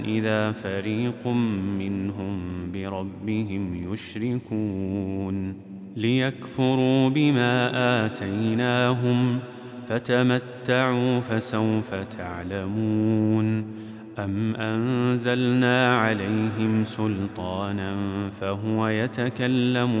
إذا فريق منهم بربهم يشركون ليكفروا بما آتيناهم فتمتعوا فسوف تعلمون أم أنزلنا عليهم سلطانا فهو يتكلم